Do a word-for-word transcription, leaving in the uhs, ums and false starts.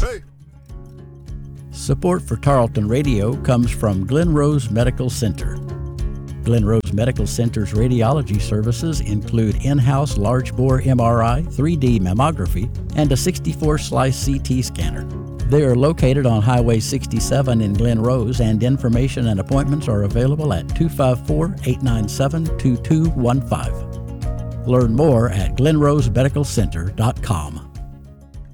Hey. Support for Tarleton Radio comes from Glen Rose Medical Center. Glen Rose Medical Center's radiology services include in-house large-bore M R I, three D mammography, and a sixty-four slice C T scanner. They are located on Highway sixty-seven in Glen Rose, and information and appointments are available at two five four, eight nine seven, two two one five. Learn more at glen rose medical center dot com.